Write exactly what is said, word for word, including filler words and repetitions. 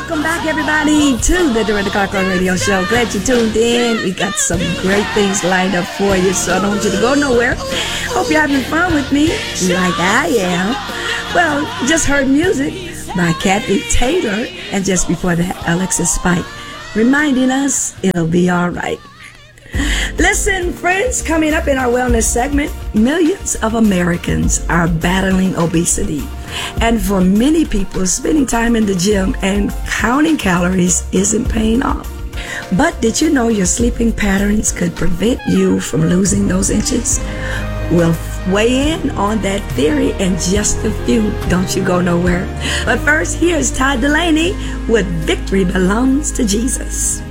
Welcome back, everybody, to the Dorinda Clark Radio Show. Glad you tuned in. We got some great things lined up for you, so I don't want you to go nowhere. Hope you're having fun with me, like I am. Well, just heard music by Kathy Taylor, and just before that, Alexis Spike, reminding us it'll be all right. Listen, friends, coming up in our wellness segment, millions of Americans are battling obesity. And for many people, spending time in the gym and counting calories isn't paying off. But did you know your sleeping patterns could prevent you from losing those inches? We'll weigh in on that theory in just a few. Don't you go nowhere. But first, here's Todd Dulaney with Victory Belongs to Jesus.